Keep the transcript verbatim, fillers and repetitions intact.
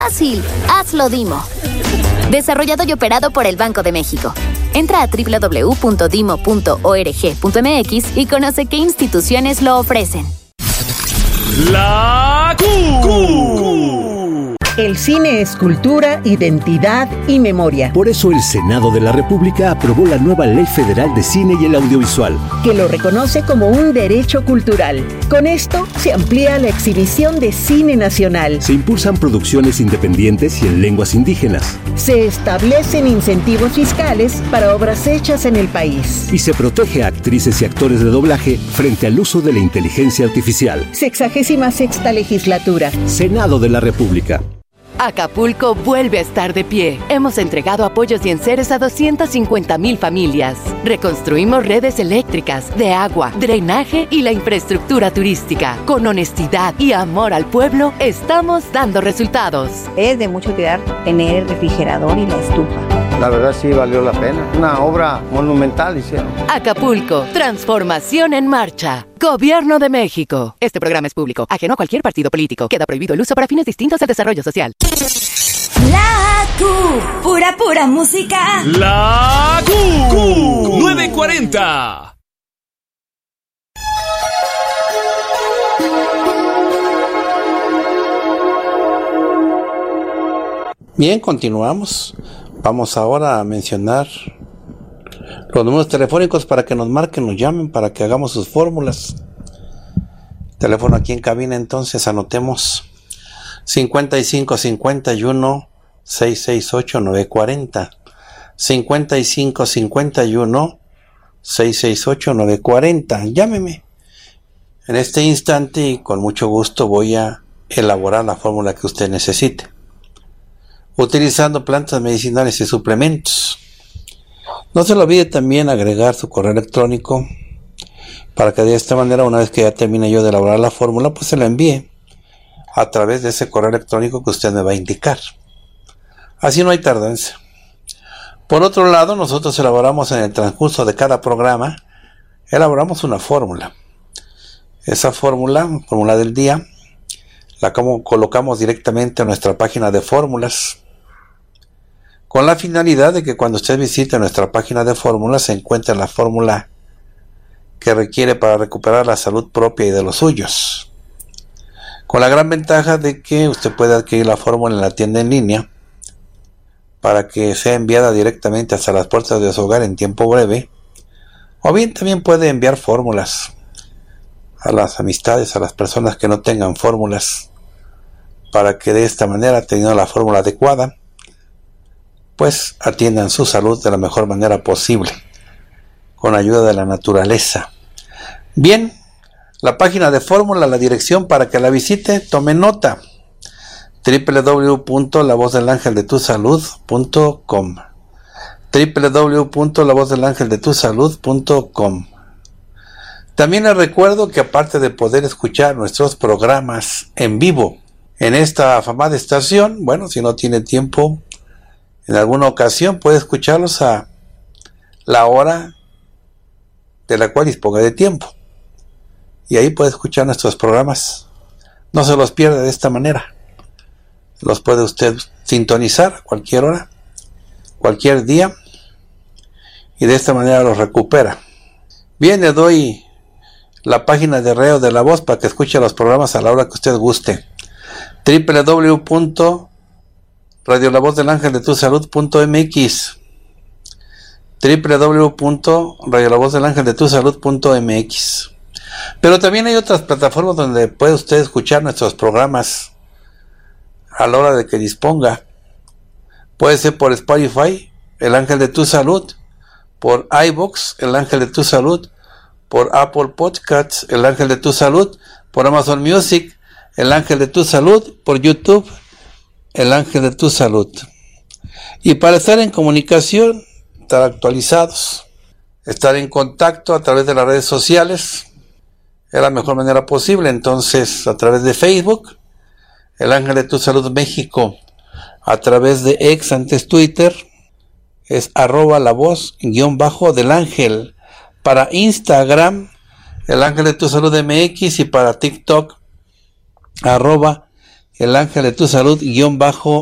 Fácil, hazlo Dimo. Desarrollado y operado por el Banco de México. Entra a doble u doble u doble u punto dimo punto org punto m x y conoce qué instituciones lo ofrecen. La Q. El cine es cultura, identidad y memoria. Por eso el Senado de la República aprobó la nueva Ley Federal de Cine y el Audiovisual, que lo reconoce como un derecho cultural. Con esto se amplía la exhibición de cine nacional. Se impulsan producciones independientes y en lenguas indígenas. Se establecen incentivos fiscales para obras hechas en el país. Y se protege a actrices y actores de doblaje frente al uso de la inteligencia artificial. Sexagésima sexta legislatura. Senado de la República. Acapulco vuelve a estar de pie. Hemos entregado apoyos y enseres a doscientas cincuenta mil familias. Reconstruimos redes eléctricas, de agua, drenaje y la infraestructura turística. Con honestidad y amor al pueblo, estamos dando resultados. Es de mucho cuidar tener el refrigerador y la estufa. La verdad sí valió la pena. Una obra monumental hicieron. Acapulco, transformación en marcha. Gobierno de México. Este programa es público, ajeno a cualquier partido político. Queda prohibido el uso para fines distintos del desarrollo social. La Q, pura pura música. La Q, Q nueve cuarenta. Bien, continuamos. Vamos ahora a mencionar los números telefónicos para que nos marquen, nos llamen, para que hagamos sus fórmulas. Teléfono aquí en cabina, entonces anotemos cincuenta y cinco cincuenta y uno seiscientos sesenta y ocho novecientos cuarenta, cincuenta y cinco cincuenta y uno seiscientos sesenta y ocho novecientos cuarenta. Llámeme. En este instante y con mucho gusto voy a elaborar la fórmula que usted necesite, utilizando plantas medicinales y suplementos. No se le olvide también agregar su correo electrónico para que de esta manera, una vez que ya termine yo de elaborar la fórmula, pues se la envíe a través de ese correo electrónico que usted me va a indicar. Así no hay tardanza. Por otro lado, nosotros elaboramos en el transcurso de cada programa, elaboramos una fórmula. Esa fórmula, fórmula del día, la como colocamos directamente en nuestra página de fórmulas, con la finalidad de que cuando usted visite nuestra página de fórmulas se encuentre la fórmula que requiere para recuperar la salud propia y de los suyos, con la gran ventaja de que usted puede adquirir la fórmula en la tienda en línea para que sea enviada directamente hasta las puertas de su hogar en tiempo breve, o bien también puede enviar fórmulas a las amistades, a las personas que no tengan fórmulas, para que de esta manera, teniendo la fórmula adecuada, pues atiendan su salud de la mejor manera posible, con ayuda de la naturaleza. Bien, la página de fórmula, la dirección para que la visite, tome nota: doble u doble u doble u punto la voz del ángel de tu salud punto com, doble u doble u doble u punto la voz del ángel de tu salud punto com. También les recuerdo que aparte de poder escuchar nuestros programas en vivo en esta afamada estación, bueno, si no tiene tiempo, en alguna ocasión puede escucharlos a la hora de la cual disponga de tiempo. Y ahí puede escuchar nuestros programas. No se los pierda de esta manera. Los puede usted sintonizar a cualquier hora, cualquier día, y de esta manera los recupera. Bien, le doy la página de Radio de la Voz para que escuche los programas a la hora que usted guste: doble u doble u doble u punto radio la voz del ángel de tu salud punto m x, doble u doble u doble u punto radio la voz del ángel de tu salud punto m x. Pero también hay otras plataformas donde puede usted escuchar nuestros programas a la hora de que disponga. Puede ser por Spotify, El Ángel de tu Salud; por iVoox, El Ángel de tu Salud; por Apple Podcasts, El Ángel de tu Salud; por Amazon Music, El Ángel de tu Salud; por YouTube, El Ángel de tu Salud. Y para estar en comunicación, estar actualizados, estar en contacto a través de las redes sociales, es la mejor manera posible. Entonces, a través de Facebook, El Ángel de tu Salud México; a través de X, antes Twitter, es arroba la voz guión bajo del ángel; para Instagram, El Ángel de tu Salud M X; y para TikTok, arroba El ángel de tu salud, guión bajo